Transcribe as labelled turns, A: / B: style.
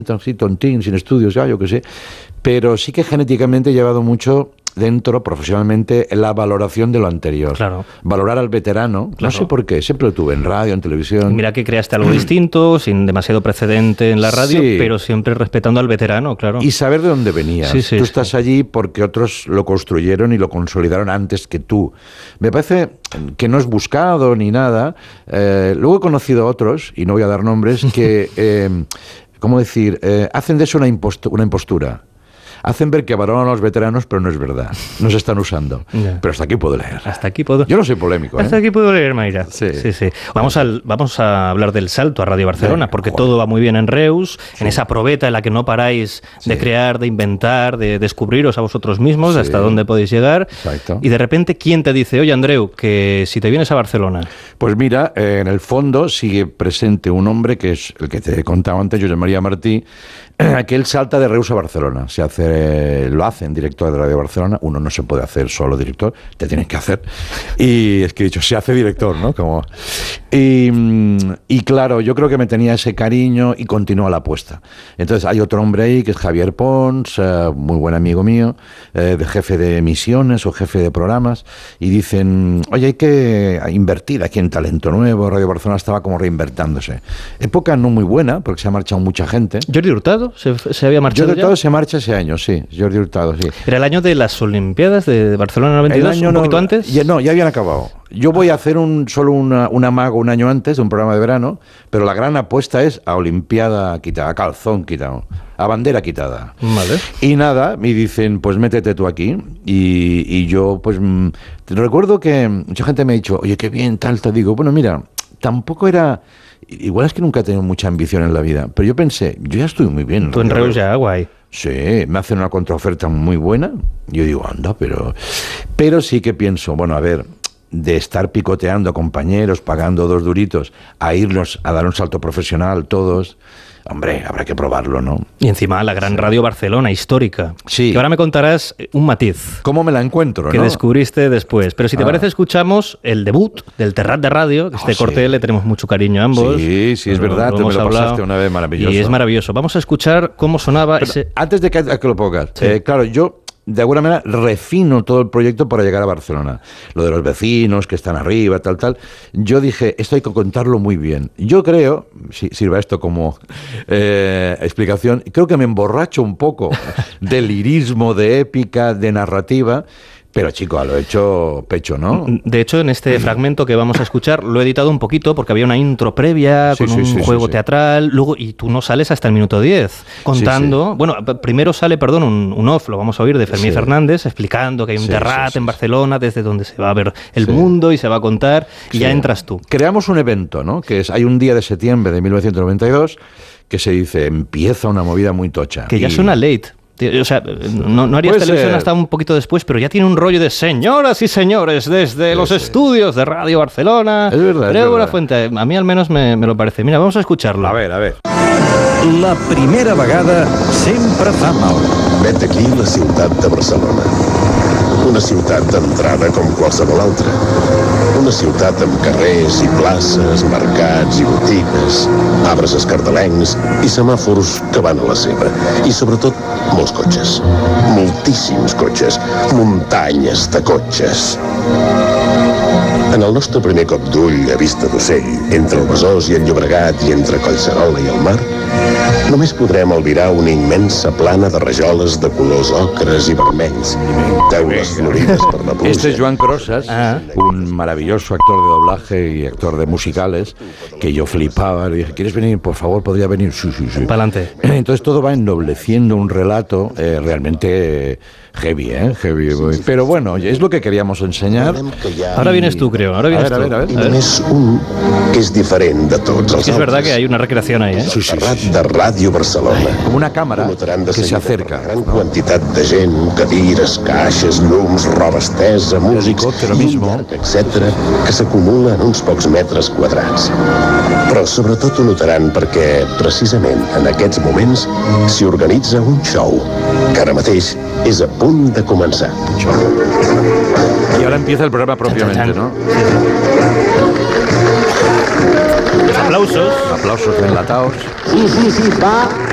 A: así tontín, sin estudios, ya, yo qué sé, pero sí que genéticamente he llevado mucho dentro, profesionalmente, la valoración de lo anterior.
B: Claro.
A: Valorar al veterano,
B: Claro.
A: No sé por qué, siempre lo tuve en radio, en televisión.
B: Mira que creaste algo distinto, sin demasiado precedente en la radio,
A: Sí.
B: pero siempre respetando al veterano, claro.
A: Y saber de dónde venías.
B: Sí, sí,
A: tú
B: sí.
A: estás allí porque otros lo construyeron y lo consolidaron antes que tú. Me parece que no es buscado ni nada. Luego he conocido a otros, y no voy a dar nombres, que, ¿cómo decir? Hacen de eso una impostura. Hacen ver que valoran a los veteranos, pero no es verdad. No se están usando.
B: Ya.
A: Pero hasta aquí puedo leer.
B: Hasta aquí puedo...
A: Yo no soy polémico,
B: Hasta aquí puedo leer, Mayra.
A: Sí.
B: Sí. Vamos a hablar del salto a Radio Barcelona, porque
A: Joder.
B: todo va muy bien en Reus, en esa probeta en la que no paráis de crear, de inventar, de descubriros a vosotros mismos, hasta dónde podéis llegar.
A: Exacto.
B: Y de repente, ¿quién te dice, oye, Andreu, que si te vienes a Barcelona?
A: Pues mira, en el fondo sigue presente un hombre que es el que te he contado antes, Josep María Martí, que él salta de Reus a Barcelona. Lo hacen director de Radio Barcelona. Uno no se puede hacer solo director, te tienen que hacer. Y es que he dicho, se hace director, ¿no? Y claro, yo creo que me tenía ese cariño y continúa la apuesta. Entonces hay otro hombre ahí que es Javier Pons, muy buen amigo mío, de jefe de emisiones o jefe de programas, y dicen, oye, hay que invertir aquí en talento nuevo. Radio Barcelona estaba como reinvertándose. Época no muy buena, porque se ha marchado mucha gente.
B: ¿Jordi Hurtado se había marchado
A: Jordi
B: ya?
A: Hurtado se marcha ese año, sí. Jordi Hurtado, sí.
B: ¿Era el año de las Olimpiadas de Barcelona 92? ¿Un poquito antes?
A: Ya habían acabado. Yo voy a hacer solo un amago un año antes de un programa de verano, pero la gran apuesta es a Olimpiada quitada, a calzón quitado, a bandera quitada.
B: Vale.
A: Y nada, me dicen, pues métete tú aquí. Y yo, pues, recuerdo que mucha gente me ha dicho, oye, qué bien, tal, te digo, bueno, mira, tampoco era... Igual es que nunca he tenido mucha ambición en la vida, pero yo pensé, yo ya estoy muy bien.
B: Tú en Reus ya, guay.
A: Sí, me hacen una contraoferta muy buena. Yo digo, anda, pero sí que pienso, bueno, a ver, de estar picoteando a compañeros, pagando 2 duritos, a irnos a dar un salto profesional todos, hombre, habrá que probarlo, ¿no?
B: Y encima la gran Radio Barcelona, histórica.
A: Sí.
B: Que ahora me contarás un matiz
A: ¿Cómo me la encuentro,
B: que
A: no?
B: descubriste después. Pero si te parece, escuchamos el debut del Terrat de Radio. Este corte le tenemos mucho cariño a ambos.
A: Sí, es verdad, tú me lo pasaste una vez, maravilloso.
B: Y es maravilloso. Vamos a escuchar cómo sonaba ese...
A: Antes de que lo pongas,
B: Sí.
A: claro, yo de alguna manera refino todo el proyecto para llegar a Barcelona. Lo de los vecinos que están arriba, tal. Yo dije, esto hay que contarlo muy bien. Yo creo, si sirva esto como explicación, creo que me emborracho un poco de lirismo, de épica, de narrativa. Pero chico, lo he hecho pecho, ¿no?
B: De hecho, en este fragmento que vamos a escuchar lo he editado un poquito porque había una intro previa con un juego teatral, luego, y tú no sales hasta el minuto 10 contando. Bueno, primero sale, un off, lo vamos a oír, de Fermín Fernández, explicando que hay un Terrat en Barcelona desde donde se va a ver el mundo y se va a contar, y ya entras tú.
A: Creamos un evento, ¿no? Hay un día de septiembre de 1992 que se dice, empieza una movida muy tocha.
B: Que ya suena late. O sea, no harías televisión hasta un poquito después, pero ya tiene un rollo de señoras y señores desde los estudios de Radio Barcelona.
A: Es verdad.
B: Creo la fuente. A mí al menos me lo parece. Mira, vamos a escucharlo.
A: A ver.
C: La primera vegada sempre fa mal.
D: Vet aquí la ciutat de Barcelona. Una ciutat d'entrada com qualsevol altra. Una ciutat amb carrers i places, mercats i botigues, arbres escardalencs i semàfors que van a la seva. I sobretot, molts cotxes. Moltíssims cotxes. Muntanyes de cotxes. En el nostre primer cop d'ull a vista d'ocell, entre el Besòs i el Llobregat i entre Collserola i el mar, només podrem albirar una immensa plana de rajoles de colors ocres i vermells, teules florides per la pluja.
A: Este es Joan Crosas, un maravilloso actor de doblaje y actor de musicales, que yo flipaba. Le dije, ¿quieres venir? Por favor, ¿podría venir? Sí.
B: Pa'lante.
A: Entonces todo va ennobleciendo un relato realmente heavy, heavy. Pero bueno, es lo que queríamos ensenyar.
B: Ahora vienes tú, creo. Ahora vienes tú.
A: A ver.
D: I només un que és diferent de tots els
B: Es verdad
D: altres.
B: que hay una recreación ahí, ¿eh?
D: El Terrat de Ràdio Barcelona.
A: Como una cámara que se acerca.
D: Gran quantitat de gent, cadires, caixes, llums, roba estesa, músics,
A: helicòptero mismo,
D: etc., que s'acumula en uns pocs metres quadrats. Però sobretot ho notaran perquè, precisament en aquests moments, s'hi organitza un show, que ara mateix és a punt de començar.
A: Y ahora empieza el programa propiamente, ¿no?
B: Los aplausos.
A: Aplausos enlatados.
E: Sí, va.